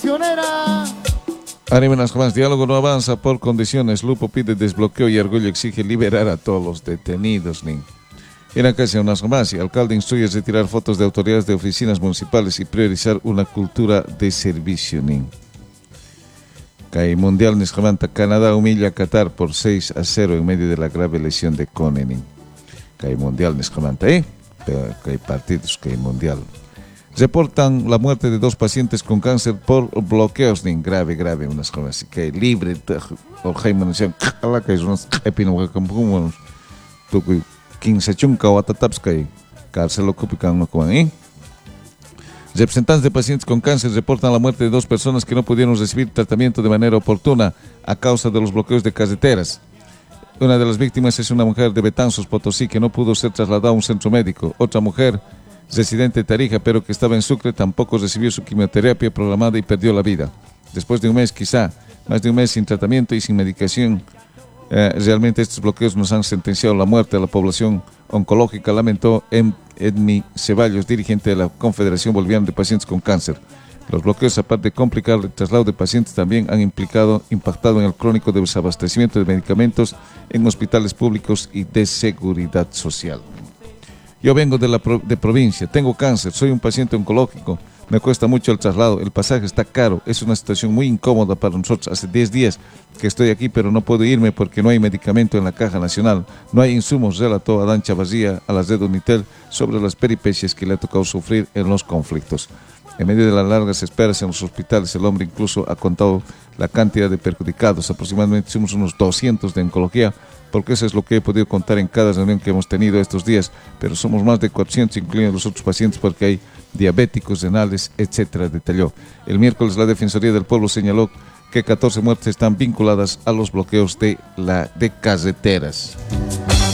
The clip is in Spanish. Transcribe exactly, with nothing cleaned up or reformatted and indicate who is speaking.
Speaker 1: Anímenas más, diálogo no avanza por condiciones. Lupo pide desbloqueo y Arguello exige liberar a todos los detenidos. Nin. En la calle unas más, el alcalde instruye retirar fotos de autoridades de oficinas municipales y priorizar una cultura de servicio. Nin. Cae mundial Niscamanta, Canadá humilla a Qatar por seis a cero en medio de la grave lesión de Kone. Nin. Cae mundial Niscamanta, ¿eh? Pero hay partidos que hay mundial. Reportan la muerte de dos pacientes con cáncer por bloqueos. Nin. Grave, grave, unas cosas que hay libre. O Jaime nos decía, que es unas epinogacampumanos. Tucu quince chunca o atatapskay. Cárcel ocupican no con ahí. Representantes de pacientes con cáncer reportan la muerte de dos personas que no pudieron recibir tratamiento de manera oportuna a causa de los bloqueos de carreteras. Una de las víctimas es una mujer de Betanzos, Potosí, que no pudo ser trasladada a un centro médico. Otra mujer, residente de Tarija, pero que estaba en Sucre, tampoco recibió su quimioterapia programada y perdió la vida. Después de un mes, quizá, más de un mes sin tratamiento y sin medicación, eh, realmente estos bloqueos nos han sentenciado la muerte a la población oncológica, lamentó Edmi Ceballos, dirigente de la Confederación Boliviana de Pacientes con Cáncer. Los bloqueos, aparte de complicar el traslado de pacientes, también han implicado, impactado en el crónico desabastecimiento de medicamentos en hospitales públicos y de seguridad social. Yo vengo de la pro, de provincia, tengo cáncer, soy un paciente oncológico, me cuesta mucho el traslado, el pasaje está caro, es una situación muy incómoda para nosotros. Hace diez días que estoy aquí, pero no puedo irme porque no hay medicamento en la Caja Nacional, no hay insumos, relató Adán Chavarría a la red Unitel sobre las peripecias que le ha tocado sufrir en los conflictos. En medio de las largas esperas en los hospitales, el hombre incluso ha contado la cantidad de perjudicados. Aproximadamente somos unos doscientos de oncología, porque eso es lo que he podido contar en cada reunión que hemos tenido estos días, pero somos más de cuatrocientos, incluyendo los otros pacientes, porque hay diabéticos, renales, etcétera, detalló. El miércoles la Defensoría del Pueblo señaló que catorce muertes están vinculadas a los bloqueos de, la, de carreteras.